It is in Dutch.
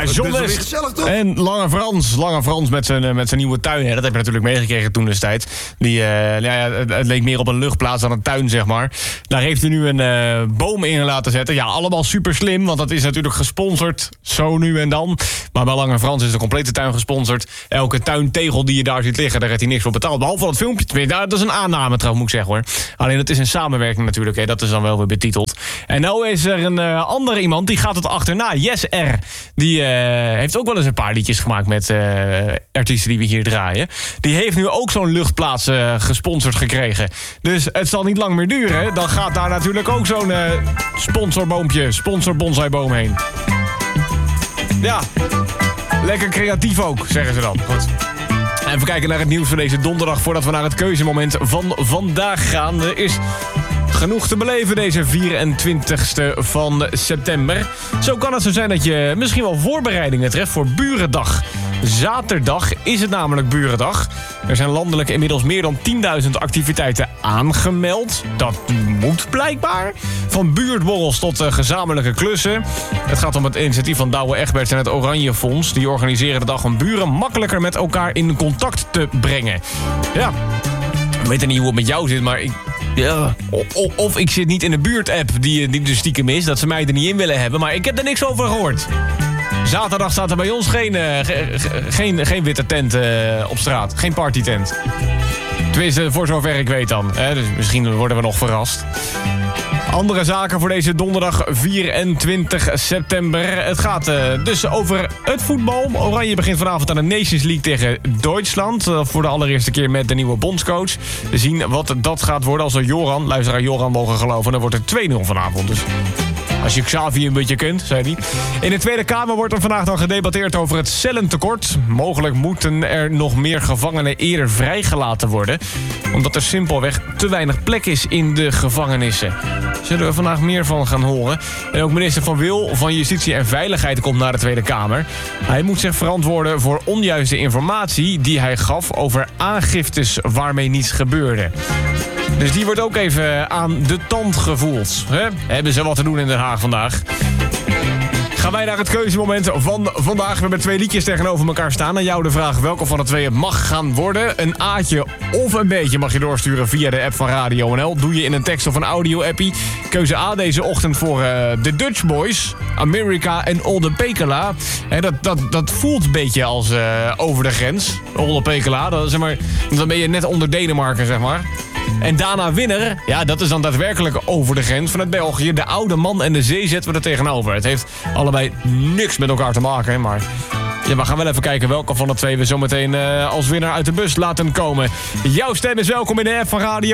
John Dat is West weer gezellig, toch? en Lange Frans met zijn nieuwe tuin. Hè. Dat heb je natuurlijk meegekregen toen destijds. Het leek meer op een luchtplaats dan een tuin, zeg maar. Daar heeft hij nu een boom in laten zetten. Ja, allemaal super slim, want dat is natuurlijk gesponsord. Zo nu en dan. Maar bij Lange Frans is de complete tuin gesponsord. Elke tuintegel die je daar ziet liggen, daar heeft hij niks voor betaald. Behalve dat filmpje. Dat is een aanname trouwens, moet ik zeggen, hoor. Alleen dat is een samenwerking natuurlijk. Hè. Dat is dan wel weer betiteld. En nou is er een andere iemand, die gaat het achterna. Yes R. Die heeft ook wel eens een paar liedjes gemaakt met artiesten die we hier draaien. Die heeft nu ook zo'n luchtplaats gesponsord gekregen. Dus het zal niet lang meer duren. Dan gaat daar natuurlijk ook zo'n sponsor bonsaiboom heen. Ja, lekker creatief ook, zeggen ze dan. Goed. Even kijken naar het nieuws van deze donderdag voordat we naar het keuzemoment van vandaag gaan. Er is genoeg te beleven deze 24e van september. Zo kan het zo zijn dat je misschien wel voorbereidingen treft voor Burendag. Zaterdag is het namelijk Burendag. Er zijn landelijk inmiddels meer dan 10.000 activiteiten aangemeld. Dat moet blijkbaar. Van buurtborrels tot gezamenlijke klussen. Het gaat om het initiatief van Douwe Egberts en het Oranje Fonds. Die organiseren de dag om buren makkelijker met elkaar in contact te brengen. Ja, ik weet niet hoe het met jou zit, maar ja. Of ik zit niet in de buurt-app die dus stiekem is, dat ze mij er niet in willen hebben, maar ik heb er niks over gehoord. Zaterdag staat er bij ons geen witte tent op straat. Geen partytent. Tenminste, voor zover ik weet dan. Dus misschien worden we nog verrast. Andere zaken voor deze donderdag 24 september. Het gaat dus over het voetbal. Oranje begint vanavond aan de Nations League tegen Duitsland. Voor de allereerste keer met de nieuwe bondscoach. We zien wat dat gaat worden. Als we luisteraar Joran mogen geloven, dan wordt het 2-0 vanavond. Dus als je Xavi een beetje kent, zei hij. In de Tweede Kamer wordt er vandaag dan gedebatteerd over het cellentekort. Mogelijk moeten er nog meer gevangenen eerder vrijgelaten worden, omdat er simpelweg te weinig plek is in de gevangenissen. Zullen we vandaag meer van gaan horen. En ook minister Van Wil van Justitie en Veiligheid komt naar de Tweede Kamer. Hij moet zich verantwoorden voor onjuiste informatie die hij gaf over aangiftes waarmee niets gebeurde. Dus die wordt ook even aan de tand gevoeld. Hebben ze wat te doen in Den Haag vandaag. Gaan wij naar het keuzemoment van vandaag. We hebben 2 liedjes tegenover elkaar staan. Aan jou de vraag welke van de 2 het mag gaan worden. Een A'tje of een B'tje mag je doorsturen via de app van Radio NL. Doe je in een tekst of een audio-appie. Keuze A deze ochtend voor de Dutch Boys, America en Olde Pekela. Dat voelt een beetje als over de grens. Olde Pekela, dan ben je net onder Denemarken, zeg maar. En daarna winnaar, ja, dat is dan daadwerkelijk over de grens vanuit België. De Oude Man en de Zee zetten we er tegenover. Het heeft allebei niks met elkaar te maken, maar ja, we gaan wel even kijken welke van de 2 we zometeen als winnaar uit de bus laten komen. Jouw stem is welkom in de app van Radio